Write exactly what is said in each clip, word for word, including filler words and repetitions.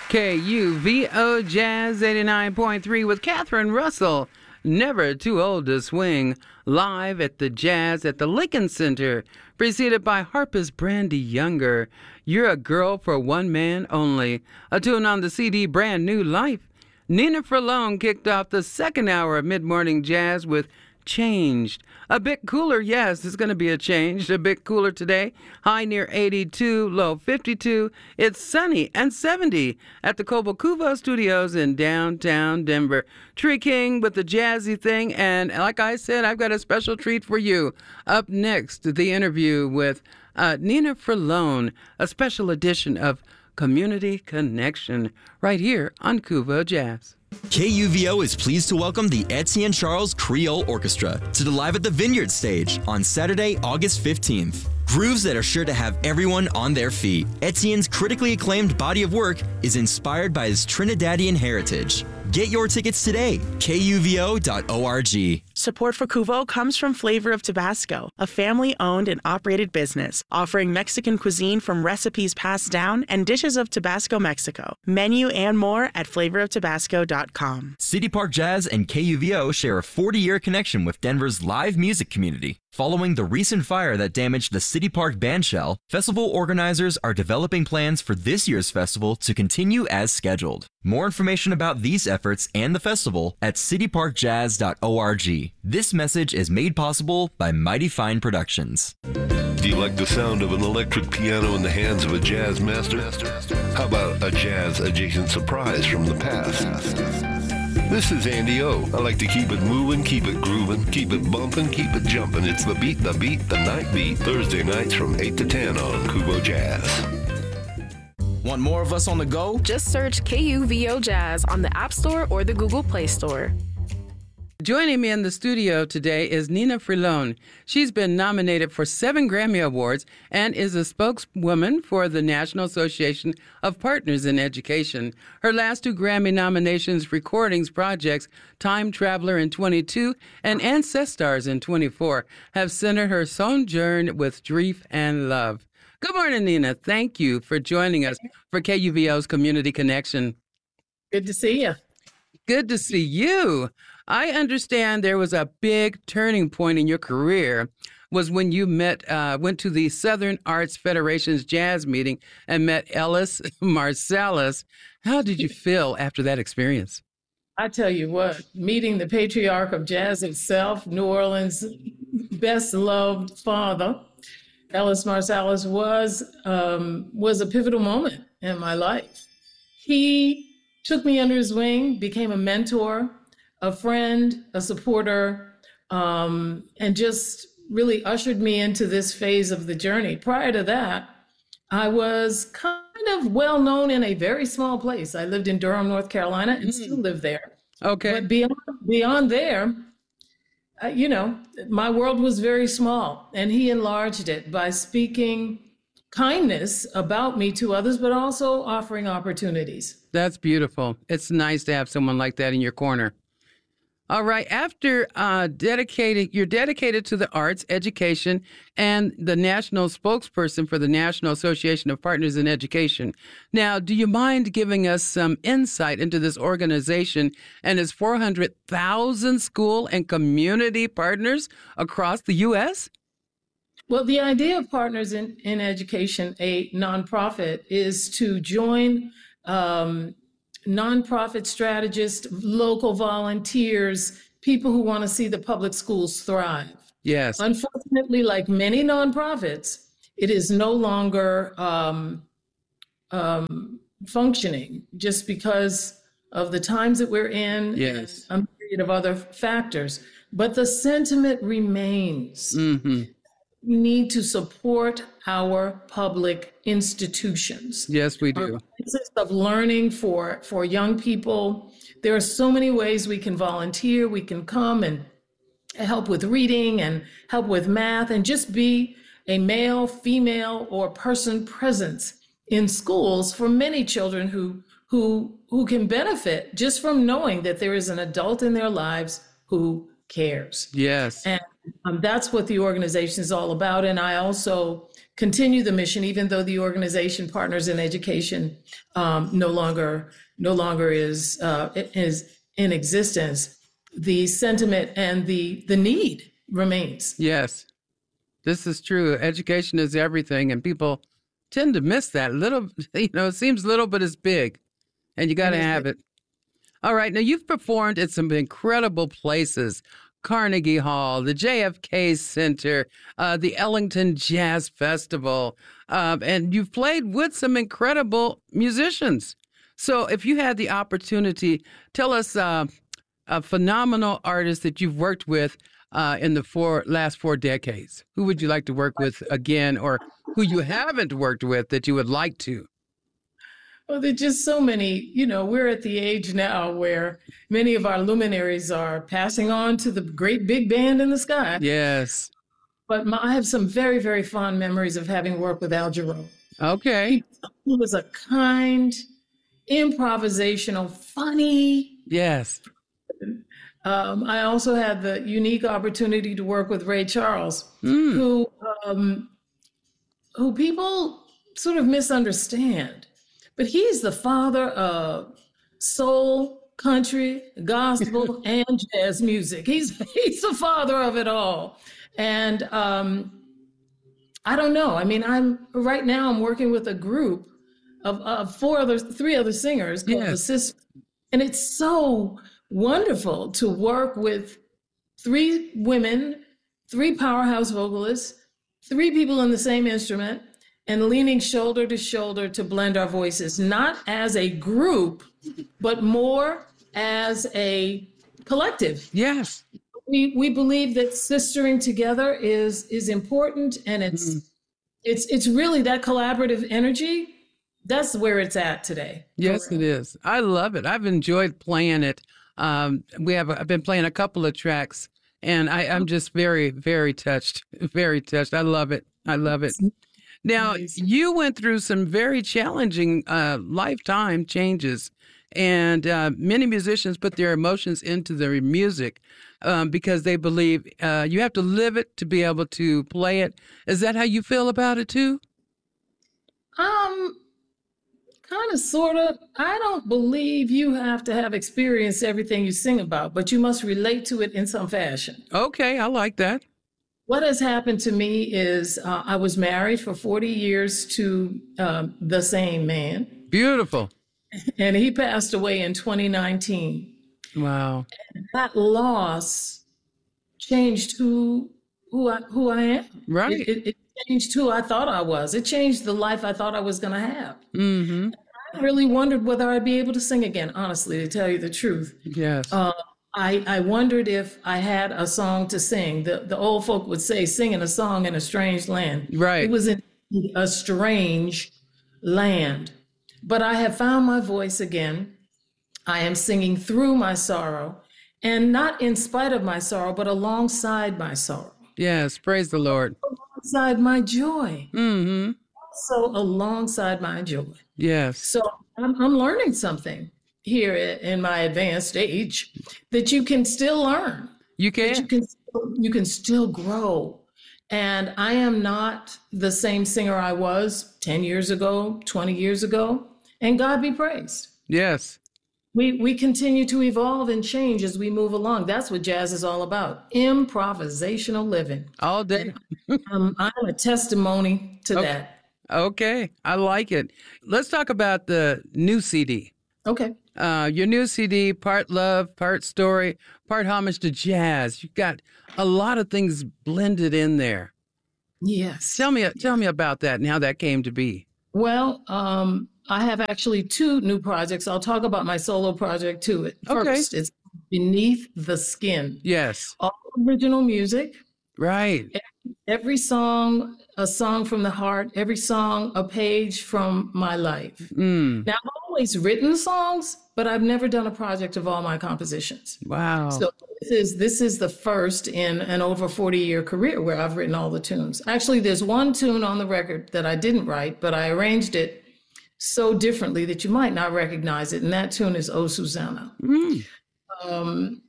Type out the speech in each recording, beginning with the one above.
K U V O Jazz eighty-nine point three with Catherine Russell. Never Too Old to Swing, live at the Jazz at the Lincoln Center, preceded by harpist Brandy Younger. You're a Girl for One Man Only, a tune on the C D Brand New Life. Nina Furlone kicked off the second hour of mid-morning jazz with Changed. A bit cooler, yes, it's going to be a change. A bit cooler today. High near eighty-two, low fifty-two. It's sunny and seventy at the Cobo Cuvo Studios in downtown Denver. Tree King with the jazzy thing. And like I said, I've got a special treat for you. Up next, the interview with uh, Nina Furlone, a special edition of Community Connection, right here on Cuvo Jazz. K U V O is pleased to welcome the Etienne Charles Creole Orchestra to the Live at the Vineyard stage on Saturday, August fifteenth. Grooves that are sure to have everyone on their feet. Etienne's critically acclaimed body of work is inspired by his Trinidadian heritage. Get your tickets today, K U V O dot org. Support for Cuvo comes from Flavor of Tabasco, a family-owned and operated business offering Mexican cuisine from recipes passed down and dishes of Tabasco, Mexico. Menu and more at flavor of tabasco dot com. City Park Jazz and K U V O share a forty-year connection with Denver's live music community. Following the recent fire that damaged the City Park bandshell, festival organizers are developing plans for this year's festival to continue as scheduled. More information about these efforts and the festival at city park jazz dot org. This message is made possible by Mighty Fine Productions. Do you like the sound of an electric piano in the hands of a jazz master? How about a jazz-adjacent surprise from the past? This is Andy O. I like to keep it moving, keep it grooving, keep it bumping, keep it jumping. It's the beat, the beat, the night beat. Thursday nights from eight to ten on Cuvo Jazz. Want more of us on the go? Just search K U V O Jazz on the App Store or the Google Play Store. Joining me in the studio today is Nina Furlone. She's been nominated for seven Grammy Awards and is a spokeswoman for the National Association of Partners in Education. Her last two Grammy nominations, recordings projects, Time Traveler in twenty-two and Ancestors in twenty-four, have centered her sojourn with grief and love. Good morning, Nina. Thank you for joining us for K U V O's Community Connection. Good to see you. Good to see you. I understand there was a big turning point in your career was when you met, uh, went to the Southern Arts Federation's jazz meeting and met Ellis Marsalis. How did you feel after that experience? I tell you what, meeting the patriarch of jazz itself, New Orleans' best loved father, Ellis Marsalis, was um, was a pivotal moment in my life. He took me under his wing, became a mentor, a friend, a supporter, um, and just really ushered me into this phase of the journey. Prior to that, I was kind of well known in a very small place. I lived in Durham, North Carolina, and mm. still live there. Okay. But beyond, beyond there, uh, you know, my world was very small, and he enlarged it by speaking kindness about me to others, but also offering opportunities. That's beautiful. It's nice to have someone like that in your corner. All right. After uh, dedicated, you're dedicated to the arts, education, and the national spokesperson for the National Association of Partners in Education. Now, do you mind giving us some insight into this organization and its four hundred thousand school and community partners across the U S? Well, the idea of Partners in, in Education, a nonprofit, is to join um, nonprofit strategists, local volunteers, people who want to see the public schools thrive. Yes. Unfortunately, like many nonprofits, it is no longer um, um, functioning just because of the times that we're in. Yes. And a myriad of other factors. But the sentiment remains. Mm-hmm. We need to support our public institutions. Yes, we do. Our places of learning for, for young people. There are so many ways we can volunteer. We can come and help with reading and help with math and just be a male, female, or person presence in schools for many children who, who, who can benefit just from knowing that there is an adult in their lives who cares. Yes. And Um, that's what the organization is all about. And I also continue the mission, even though the organization Partners in Education um, no longer no longer is uh, is in existence. The sentiment and the the need remains. Yes, this is true. Education is everything, and people tend to miss that little. You know, it seems little, but it's big, and you got to have it. All right, now you've performed at some incredible places. Carnegie Hall, the J F K Center, uh, the Ellington Jazz Festival, um, and you've played with some incredible musicians. So if you had the opportunity, tell us uh, a phenomenal artist that you've worked with uh, in the four last four decades. Who would you like to work with again, or who you haven't worked with that you would like to? Well, there's just so many, you know, we're at the age now where many of our luminaries are passing on to the great big band in the sky. Yes. But my, I have some very, very fond memories of having worked with Al Jarreau. Okay. He was a kind, improvisational, funny. Yes. Um, I also had the unique opportunity to work with Ray Charles, Mm. who um, who people sort of misunderstand. But he's the father of soul, country, gospel, and jazz music. He's he's the father of it all. And um, I don't know. I mean, I'm right now. I'm working with a group of, of four other, three other singers called Yes. the Sisters, and it's so wonderful to work with three women, three powerhouse vocalists, three people in the same instrument, and leaning shoulder to shoulder to blend our voices, not as a group, but more as a collective. Yes. We we believe that sistering together is is important, and it's mm. it's it's really that collaborative energy. That's where it's at today. Yes, it is. I love it. I've enjoyed playing it. Um, we have I've been playing a couple of tracks, and I, I'm just very, very touched. Very touched. I love it. I love it. Now, you went through some very challenging uh, lifetime changes, and uh, many musicians put their emotions into their music um, because they believe uh, you have to live it to be able to play it. Is that how you feel about it, too? Um, kind of, sort of. I don't believe you have to have experienced everything you sing about, but you must relate to it in some fashion. Okay, I like that. What has happened to me is uh, I was married for forty years to uh, the same man. Beautiful. And he passed away in twenty nineteen. Wow. And that loss changed who who I, who I am. Right. It, it, it changed who I thought I was. It changed the life I thought I was going to have. Mm-hmm. I really wondered whether I'd be able to sing again, honestly, to tell you the truth. Yes. Uh, I, I wondered if I had a song to sing. The the old folk would say, singing a song in a strange land. Right. It was in a strange land. But I have found my voice again. I am singing through my sorrow, and not in spite of my sorrow, but alongside my sorrow. Yes, praise the Lord. Alongside my joy. Mm-hmm. So alongside my joy. Yes. So I'm, I'm learning something here in my advanced age that you can still learn. You can. You can, you can still grow. And I am not the same singer I was ten years ago, twenty years ago, and God be praised. Yes. We we continue to evolve and change as we move along. That's what jazz is all about. Improvisational living. All day. um, I'm a testimony to okay. that. Okay. I like it. Let's talk about the new C D. Okay. Uh, your new C D, part love, part story, part homage to jazz. You've got a lot of things blended in there. Yes. Tell me, tell me about that and how that came to be. Well, um, I have actually two new projects. I'll talk about my solo project too. It Okay. first. It's Beneath the Skin. Yes. All original music. Right. Every song, a song from the heart. Every song, a page from my life. Mm. Now, I've always written songs, but I've never done a project of all my compositions. Wow. So this is this is the first in an over forty year career where I've written all the tunes. Actually, there's one tune on the record that I didn't write, but I arranged it so differently that you might not recognize it, and that tune is "Oh Susanna." Mm. Um,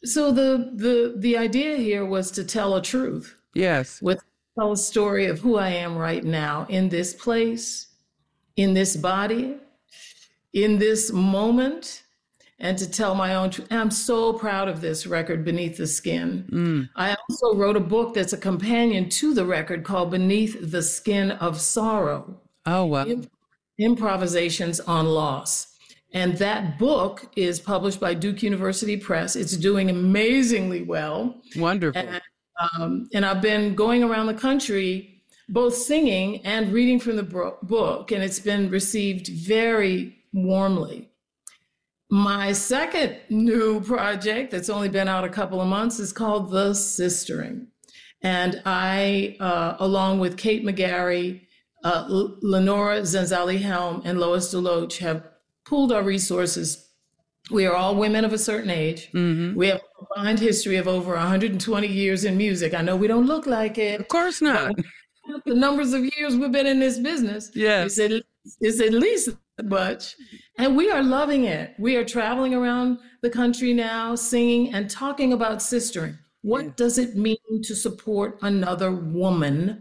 so the the the idea here was to tell a truth, Yes. with tell a story of who I am right now in this place, in this body, in this moment, and to tell my own truth. I'm so proud of this record, Beneath the Skin. Mm. I also wrote a book that's a companion to the record called Beneath the Skin of Sorrow, Oh, wow. Im- Improvisations on Loss. And that book is published by Duke University Press. It's doing amazingly well. Wonderful. And, um, and I've been going around the country, both singing and reading from the bro- book, and it's been received very warmly. My second new project that's only been out a couple of months is called The Sistering. And I, uh, along with Kate McGarry, uh, L- Lenora Zenzali Helm, and Lois Deloach, have pooled our resources. We are all women of a certain age. Mm-hmm. We have a combined history of over one hundred twenty years in music. I know we don't look like it. Of course not. The numbers of years we've been in this business, Yes. it's at, it's at least that much. And we are loving it. We are traveling around the country now, singing and talking about sistering. What Yeah. does it mean to support another woman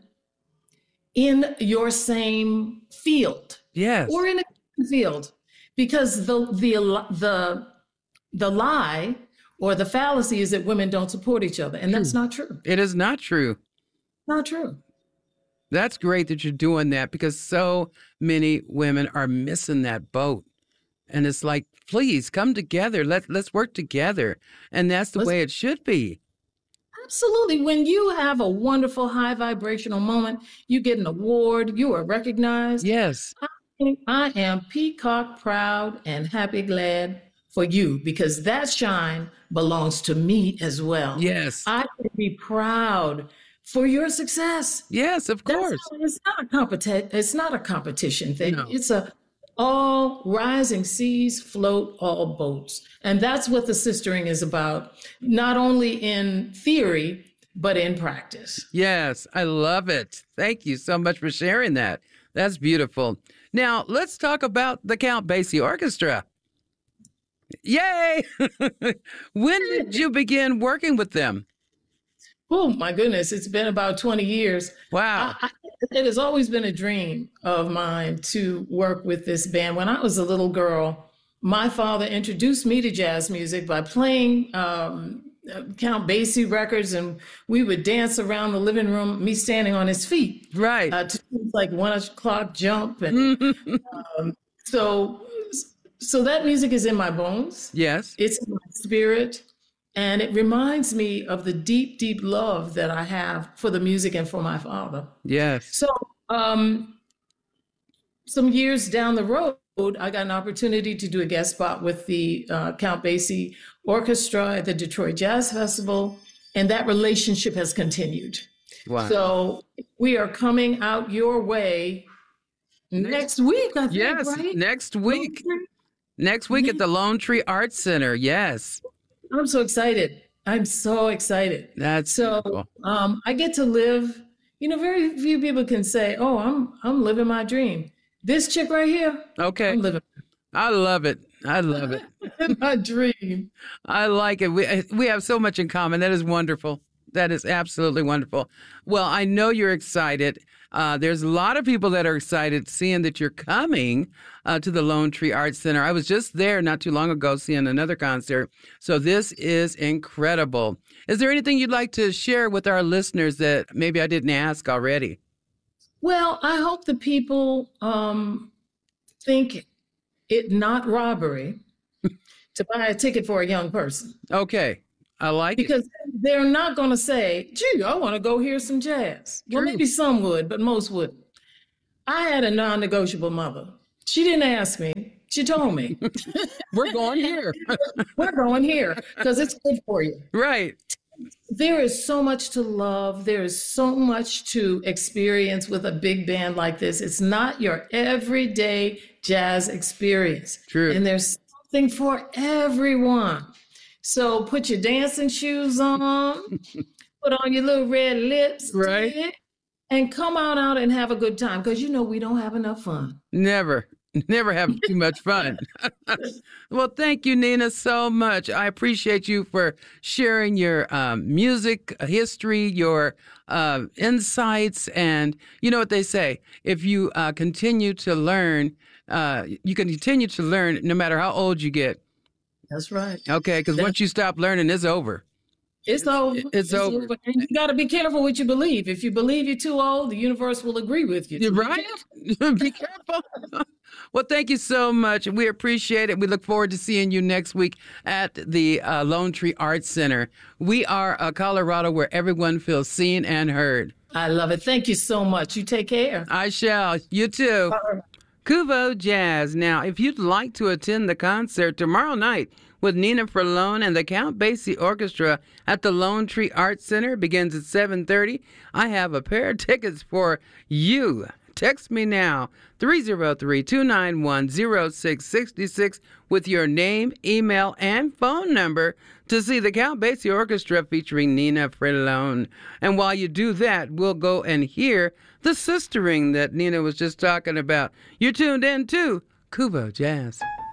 in your same field Yes. or in a field? Because the the the the lie or the fallacy is that women don't support each other, and that's not true. It is not true. Not true. That's great that you're doing that because so many women are missing that boat. And it's like, please come together. Let, let's work together. And that's the Let's- way it should be. Absolutely. When you have a wonderful high vibrational moment, you get an award, you are recognized. Yes. I am peacock proud and happy glad for you because that shine belongs to me as well. Yes. I can be proud for your success. Yes, of That's course. not- it's not a competition. It's not a competition thing. No. It's a all rising seas float all boats, and that's what the sistering is about. Not only in theory, but in practice. Yes, I love it. Thank you so much for sharing that. That's beautiful. Now, let's talk about the Count Basie Orchestra. Yay! When did you begin working with them? Oh my goodness, it's been about twenty years. Wow. I, I, it has always been a dream of mine to work with this band. When I was a little girl, my father introduced me to jazz music by playing um, Count Basie records, and we would dance around the living room, me standing on his feet, Right. uh, to like one o'clock jump. And um, so, so that music is in my bones. Yes. It's in my spirit. And it reminds me of the deep, deep love that I have for the music and for my father. Yes. So um, some years down the road, I got an opportunity to do a guest spot with the uh, Count Basie Orchestra at the Detroit Jazz Festival. And that relationship has continued. Wow. So we are coming out your way next week, I think, Yes, right? next week. Next week at the Lone Tree Arts Center. Yes. I'm so excited. I'm so excited. That's So beautiful. um, I get to live, you know, very few people can say, oh, I'm I'm living my dream. This chick right here, Okay. I'm living I love it. I love it. my dream. I like it. We we have so much in common. That is wonderful. That is absolutely wonderful. Well, I know you're excited. Uh, there's a lot of people that are excited seeing that you're coming uh, to the Lone Tree Arts Center. I was just there not too long ago seeing another concert. So this is incredible. Is there anything you'd like to share with our listeners that maybe I didn't ask already? Well, I hope the people um, think it not robbery to buy a ticket for a young person. Okay. I like it. Because they're not going to say, gee, I want to go hear some jazz. Well, True. maybe some would, but most wouldn't. I had a non-negotiable mother. She didn't ask me. She told me, We're going here. we're going here because it's good for you. Right. There is so much to love. There is so much to experience with a big band like this. It's not your everyday jazz experience. True. And there's something for everyone. So put your dancing shoes on, put on your little red lipstick, Right. and come on out and have a good time because you know we don't have enough fun. Never. Never have too much fun. Well, thank you, Nina, so much. I appreciate you for sharing your um, music history, your uh, insights, and you know what they say: if you uh, continue to learn, uh, you can continue to learn no matter how old you get. That's right. Okay, because once you stop learning, it's over. It's over. It's, it's over. over. And you got to be careful what you believe. If you believe you're too old, the universe will agree with you. You're right. Be careful. Well, thank you so much. We appreciate it. We look forward to seeing you next week at the uh, Lone Tree Arts Center. We are uh, Colorado, where everyone feels seen and heard. I love it. Thank you so much. You take care. I shall. You too. Kuvo Jazz. Now, if you'd like to attend the concert tomorrow night with Nina Furlone and the Count Basie Orchestra at the Lone Tree Arts Center, begins at seven thirty, I have a pair of tickets for you. Text me now, three oh three, two nine one, oh six six six, with your name, email, and phone number to see the Count Basie Orchestra featuring Nina Furlone. And while you do that, we'll go and hear the sistering that Nina was just talking about. You're tuned in to Kuvo Jazz.